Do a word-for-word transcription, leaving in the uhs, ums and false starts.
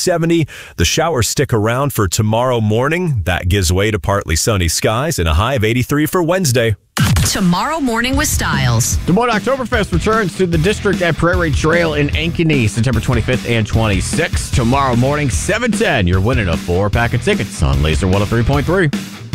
seventy. The showers stick around for tomorrow morning. That gives way to partly sunny skies and a high of eighty-three for Wednesday. Tomorrow Morning with Styles. Des Moines Oktoberfest returns to the district at Prairie Trail in Ankeny, September twenty-fifth and twenty-sixth. Tomorrow morning, seven ten, you're winning a four-pack of tickets on Laser one oh three point three.